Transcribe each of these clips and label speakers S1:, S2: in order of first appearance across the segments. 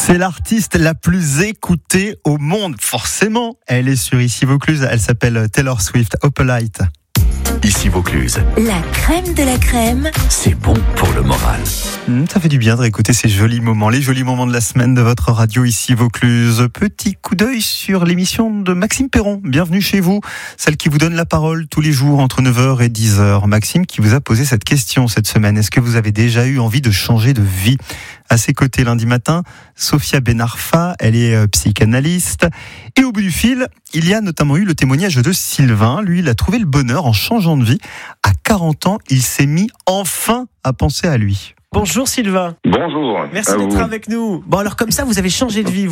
S1: C'est l'artiste la plus écoutée au monde, forcément. Elle est sur Ici Vaucluse, elle s'appelle Taylor Swift, Opalite.
S2: Ici Vaucluse.
S3: La crème de la crème.
S2: C'est bon pour le moral.
S1: Ça fait du bien de réécouter ces jolis moments, les jolis moments de la semaine de votre radio Ici Vaucluse. Petit coup d'œil sur l'émission de Maxime Perron. Bienvenue chez vous, celle qui vous donne la parole tous les jours entre 9h et 10h. Maxime qui vous a posé cette question cette semaine. Est-ce que vous avez déjà eu envie de changer de vie ? À ses côtés lundi matin, Sophia Benarfa, elle est psychanalyste. Et au bout du fil, il y a notamment eu le témoignage de Sylvain. Lui, il a trouvé le bonheur en changeant de vie. À 40 ans, il s'est mis enfin à penser à lui.
S4: Bonjour Sylvain.
S5: Bonjour.
S4: Merci d'être avec nous. Bon alors comme ça, vous avez changé de vie vous ?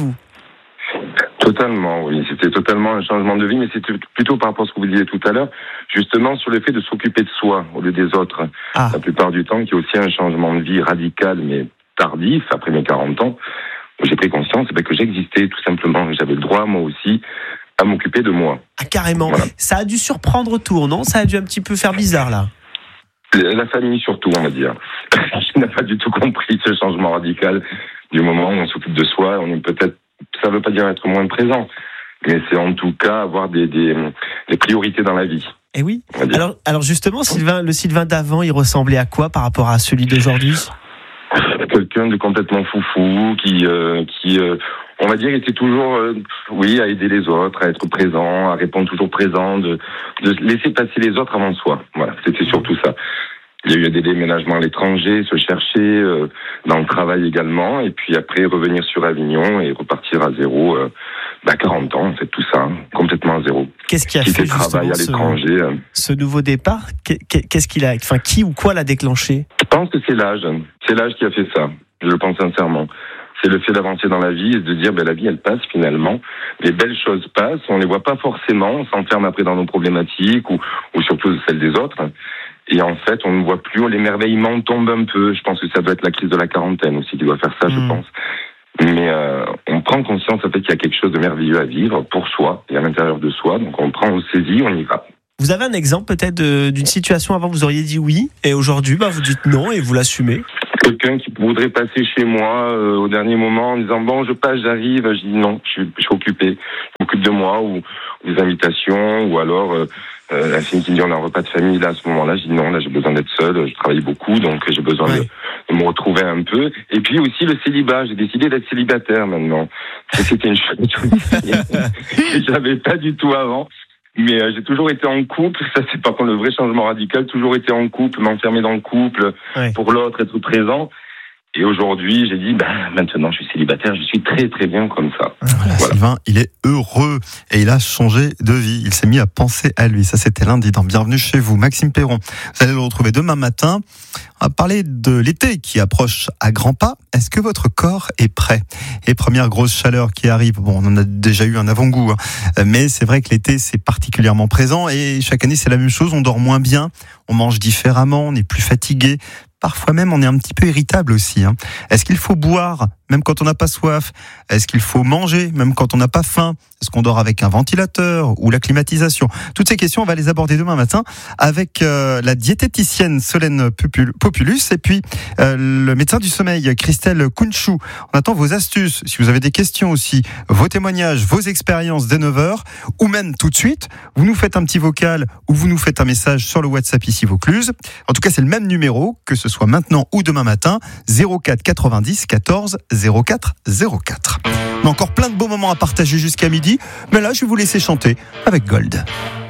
S5: Totalement, oui. C'était totalement un changement de vie, mais c'était plutôt par rapport à ce que vous disiez tout à l'heure, justement sur le fait de s'occuper de soi au lieu des autres.
S4: Ah.
S5: La plupart du temps, qui est aussi un changement de vie radical, mais tardif, après mes 40 ans, j'ai pris conscience que j'existais tout simplement. J'avais le droit, moi aussi, à m'occuper de moi.
S4: Ah carrément.
S5: Voilà.
S4: Ça a dû surprendre autour, non ? Ça a dû un petit peu faire bizarre là.
S5: La famille surtout, on va dire. Je n'ai pas du tout compris ce changement radical du moment où on s'occupe de soi. On est peut-être, ça ne veut pas dire être moins présent, mais c'est en tout cas avoir des priorités dans la vie.
S4: Eh oui. Alors justement, Sylvain, le Sylvain d'avant, il ressemblait à quoi par rapport à celui d'aujourd'hui ?
S5: Quelqu'un de complètement foufou qui on va dire, était toujours, à aider les autres, à être présent, à répondre toujours présent, de laisser passer les autres avant soi. Voilà, c'était surtout ça. Il y a eu des déménagements à l'étranger, se chercher, dans le travail également, et puis après revenir sur Avignon et repartir à zéro, 40 ans, en fait, tout ça, complètement à zéro.
S4: Qu'est-ce qui a
S5: Quitter
S4: fait
S5: le travail à l'étranger.
S4: ce nouveau départ ? Qu'est-ce qu'il a, enfin, qui ou quoi l'a déclenché ?
S5: Je pense que c'est l'âge qui a fait ça, je le pense sincèrement. C'est le fait d'avancer dans la vie et de dire, la vie, elle passe finalement. Les belles choses passent, on les voit pas forcément, on s'enferme après dans nos problématiques ou surtout celles des autres. Et en fait, on ne voit plus, l'émerveillement tombe un peu. Je pense que ça doit être la crise de la quarantaine aussi qui doit faire ça, je pense. Mais on prend conscience en fait qu'il y a quelque chose de merveilleux à vivre pour soi et à l'intérieur de soi. Donc on prend, on saisit, on y va.
S4: Vous avez un exemple peut-être d'une situation avant vous auriez dit oui et aujourd'hui vous dites non et vous l'assumez ?
S5: Quelqu'un qui voudrait passer chez moi au dernier moment en disant je passe, j'arrive, je dis non, je suis occupé, je m'occupe de moi, ou des invitations, ou alors la fille qui me dit on a un repas de famille, là à ce moment-là, je dis non, là j'ai besoin d'être seul, je travaille beaucoup, donc j'ai besoin de me retrouver un peu. Et puis aussi le célibat, j'ai décidé d'être célibataire maintenant. C'était une chose que j'avais pas du tout avant. Mais j'ai toujours été en couple, ça c'est par contre le vrai changement radical, toujours été en couple, m'enfermer dans le couple, pour l'autre, être présent. Et aujourd'hui, j'ai dit, maintenant je suis célibataire, je suis très très bien comme ça.
S1: Voilà. Sylvain, il est heureux et il a changé de vie. Il s'est mis à penser à lui. Ça, c'était lundi dans Bienvenue chez vous. Maxime Perron, vous allez le retrouver demain matin. On va parler de l'été qui approche à grands pas. Est-ce que votre corps est prêt ? Et première grosse chaleur qui arrive. Bon, on en a déjà eu un avant-goût, mais c'est vrai que l'été, c'est particulièrement présent et chaque année, c'est la même chose. On dort moins bien, on mange différemment, on est plus fatigué. Parfois même, on est un petit peu irritable aussi. Est-ce qu'il faut boire, même quand on n'a pas soif ? Est-ce qu'il faut manger, même quand on n'a pas faim ? Est-ce qu'on dort avec un ventilateur ou la climatisation ? Toutes ces questions, on va les aborder demain matin avec la diététicienne Solène Populus et puis le médecin du sommeil Christelle Kounchou. On attend vos astuces, si vous avez des questions aussi, vos témoignages, vos expériences dès 9h ou même tout de suite. Vous nous faites un petit vocal ou vous nous faites un message sur le WhatsApp Ici Vaucluse. En tout cas, c'est le même numéro, que ce soit maintenant ou demain matin, 04 90 14 04 04. Mais encore plein de beaux moments à partager jusqu'à midi, mais là, je vais vous laisser chanter avec Gold.